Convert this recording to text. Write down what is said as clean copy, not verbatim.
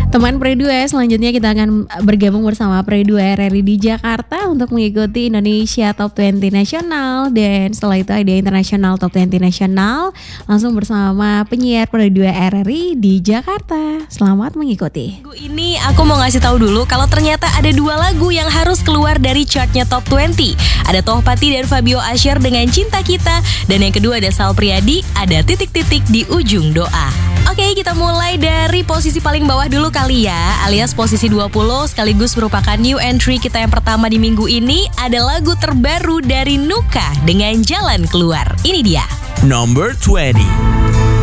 Teman Pre 2, selanjutnya kita akan bergabung bersama Pre 2 RRI di Jakarta untuk mengikuti Indonesia Top 20 Nasional. Dan setelah itu ada International Top 20 Nasional, langsung bersama penyiar Pre 2 RRI di Jakarta. Selamat mengikuti. Minggu ini aku mau ngasih tahu dulu kalau ternyata ada 2 lagu yang harus keluar dari chartnya Top 20. Ada Tohpati dan Fabio Asher dengan Cinta Kita. Dan yang kedua ada Sal Priadi, ada Titik-Titik di Ujung Doa. Oke, kita mulai dari posisi paling bawah dulu kali ya, alias posisi 20, sekaligus merupakan new entry kita yang pertama di minggu ini. Ada lagu terbaru dari Nuka dengan Jalan Keluar. Ini dia. Number 20.